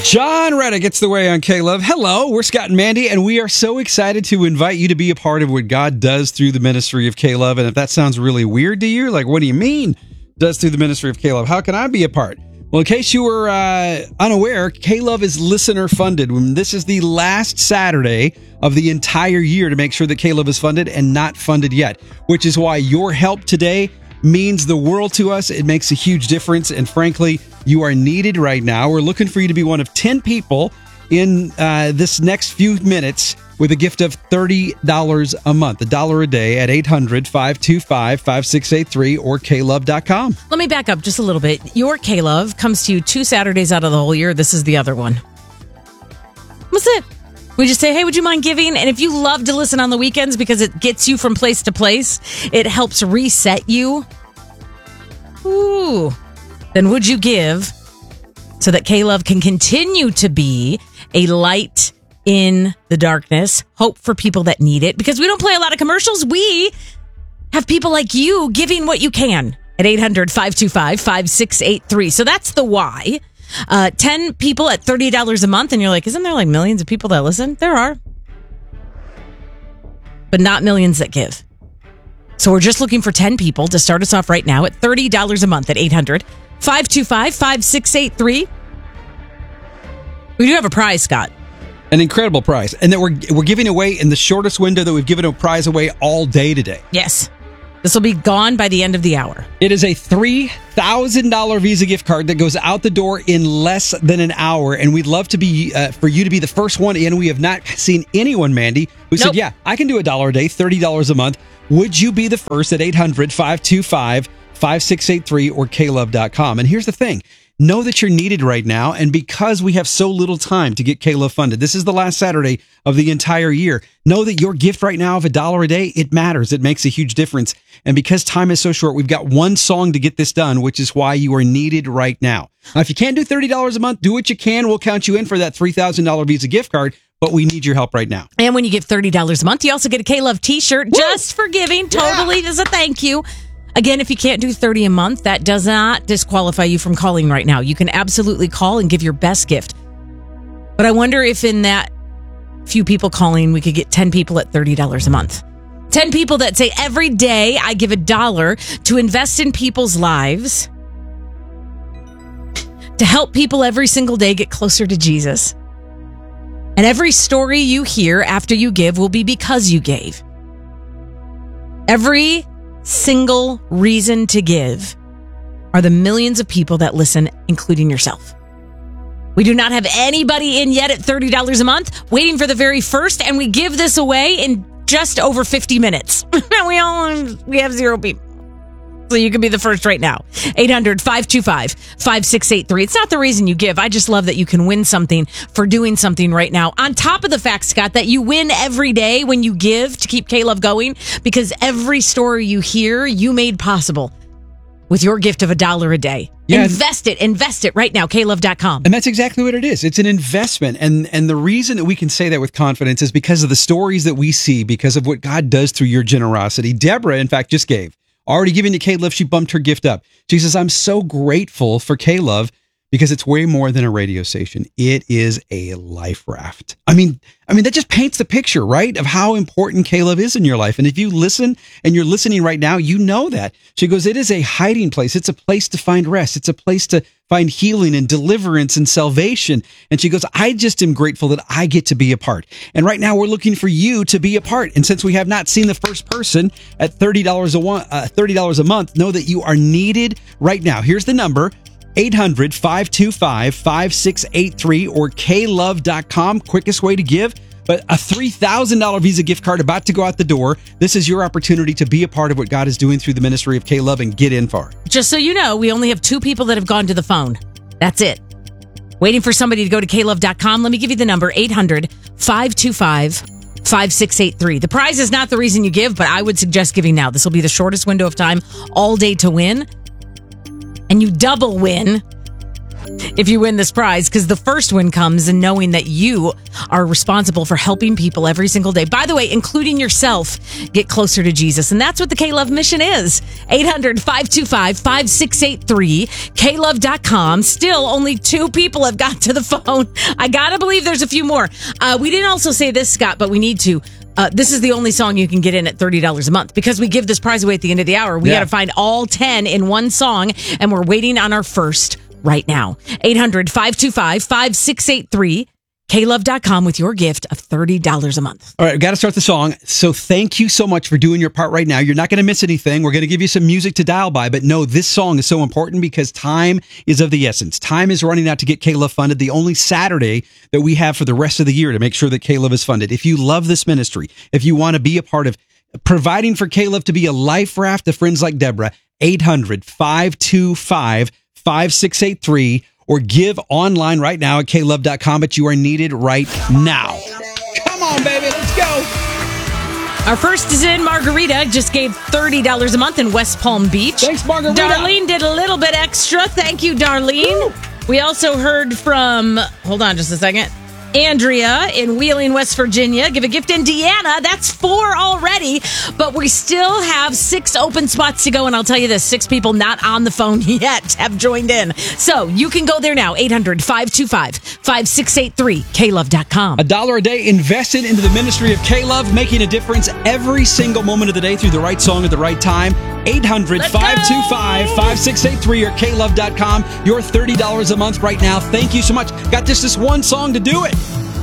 John Reddick gets the way on K-Love. Hello, we're Scott and Mandy, and we are so excited to invite you to be a part of what God does through the ministry of K-Love. And if that sounds really weird to you, like, what do you mean does through the ministry of K-Love? How can I be a part? Well, in case you were unaware, K-Love is listener funded. This is the last Saturday of the entire year to make sure that K-Love is funded and not funded yet, which is why your help today means the world to us. It makes a huge difference. And frankly, you are needed right now. We're looking for you to be one of 10 people in this next few minutes with a gift of $30 a month, $1 a day at 800-525-5683 or klove.com. Let me back up just a little bit. Your K-Love comes to you 2 Saturdays out of the whole year. This is the other one. That's it. We just say, hey, would you mind giving? And if you love to listen on the weekends because it gets you from place to place, it helps reset you. Ooh. Then would you give so that K-Love can continue to be a light in the darkness, hope for people that need it? Because we don't play a lot of commercials. We have people like you giving what you can at 800-525-5683. So that's the why. 10 people at $30 a month, and you're like, isn't there like millions of people that listen? There are. But not millions that give. So we're just looking for 10 people to start us off right now at $30 a month at 800-525-5683. We do have a prize, Scott. An incredible prize. And that we're giving away in the shortest window that we've given a prize away all day today. Yes. This will be gone by the end of the hour. It is a $3,000 Visa gift card that goes out the door in less than an hour, and we'd love to be for you to be the first one in. We have not seen anyone, Mandy, who said, yeah, I can do $1 a day, $30 a month. Would you be the first at 800-525-5683 or klove.com? And here's the thing. Know that you're needed right now, and because we have so little time to get K-Love funded, this is the last Saturday of the entire year. Know that your gift right now of $1 a day, it matters. It makes a huge difference. And because time is so short, we've got one song to get this done, which is why you are needed right now. Now, if you can't do $30 a month, do what you can. We'll count you in for that $3,000 Visa gift card, but we need your help right now. And when you give $30 a month, you also get a K-Love t-shirt just for giving, totally as a thank you. Again, if you can't do $30 a month, that does not disqualify you from calling right now. You can absolutely call and give your best gift. But I wonder if in that few people calling, we could get 10 people at $30 a month. 10 people that say, every day I give $1 to invest in people's lives, to help people every single day get closer to Jesus. And every story you hear after you give will be because you gave. Every single reason to give are the millions of people that listen, including yourself. We do not have anybody in yet at $30 a month, waiting for the very first, and we give this away in just over 50 minutes. we have 0 people. So you can be the first right now. 800-525-5683. It's not the reason you give. I just love that you can win something for doing something right now. On top of the fact, Scott, that you win every day when you give to keep K-Love going, because every story you hear, you made possible with your gift of $1 a day. Yeah, invest it right now, klove.com. And that's exactly what it is. It's an investment. And the reason that we can say that with confidence is because of the stories that we see, because of what God does through your generosity. Deborah, in fact, just gave. Already giving to K-Love, she bumped her gift up. She says, I'm so grateful for K-Love because it's way more than a radio station. It is a life raft. I mean, that just paints the picture, right, of how important K-Love is in your life. And if you listen and you're listening right now, you know that. She goes, it is a hiding place. It's a place to find rest. It's a place to find healing and deliverance and salvation. And she goes, I just am grateful that I get to be a part. And right now we're looking for you to be a part. And since we have not seen the first person at $30 a month, know that you are needed right now. Here's the number. 800-525-5683 or klove.com. Quickest way to give. But a $3,000 Visa gift card about to go out the door. This is your opportunity to be a part of what God is doing through the ministry of K-Love and get in for it. Just so you know, we only have 2 people that have gone to the phone. That's it. Waiting for somebody to go to klove.com. Let me give you the number, 800-525-5683. The prize is not the reason you give, but I would suggest giving now. This will be the shortest window of time all day to win. And you double win if you win this prize, because the first win comes in knowing that you are responsible for helping people every single day. By the way, including yourself, get closer to Jesus. And that's what the K-Love mission is. 800-525-5683, klove.com. Still, only 2 people have got to the phone. I gotta believe there's a few more. We didn't also say this, Scott, but we need to. This is the only song you can get in at $30 a month because we give this prize away at the end of the hour. We got to find all 10 in one song, and we're waiting on our first right now. 800-525-5683, klove.com with your gift of $30 a month. All right, we've got to start the song. So thank you so much for doing your part right now. You're not going to miss anything. We're going to give you some music to dial by, but no, this song is so important because time is of the essence. Time is running out to get K-Love funded, the only Saturday that we have for the rest of the year to make sure that K-Love is funded. If you love this ministry, if you want to be a part of providing for K-Love to be a life raft to friends like Deborah, 800-525-5683, or give online right now at klove.com, but you are needed right now. Come on, baby, let's go. Our first is in Margarita, just gave $30 a month in West Palm Beach. Thanks, Margarita. Darlene did a little bit extra. Thank you, Darlene. Woo. We also heard from, hold on just a second, Andrea in Wheeling, West Virginia. Give a gift in Deanna. That's 4 already, but we still have 6 open spots to go. And I'll tell you this, 6 people not on the phone yet have joined in. So you can go there now, 800-525-5683, klove.com. $1 a day invested into the ministry of K-Love, making a difference every single moment of the day through the right song at the right time. 800-525-5683 or klove.com. Your $30 a month right now. Thank you so much. Got just this one song to do it.